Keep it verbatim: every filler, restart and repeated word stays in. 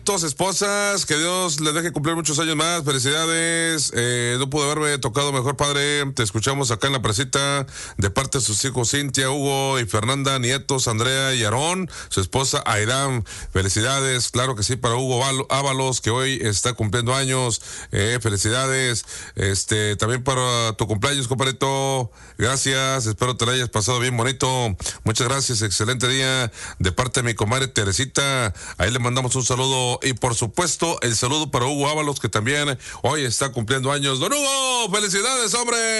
Dos esposas, que Dios les deje cumplir muchos años más, felicidades, eh, no pudo haberme tocado mejor, padre, te escuchamos acá en la presita, de parte de sus hijos Cintia, Hugo y Fernanda, nietos Andrea y Aarón, su esposa Aidam, felicidades, claro que sí, para Hugo Ábalos, que hoy está cumpliendo años, eh, felicidades, este, también para tu cumpleaños, compadrito, gracias, espero te la hayas pasado bien bonito, muchas gracias, excelente día, de parte de mi comadre Teresita, ahí le mandamos un saludo. Y por supuesto, el saludo para Hugo Ábalos, que también hoy está cumpliendo años. ¡Don Hugo! ¡Felicidades, hombre!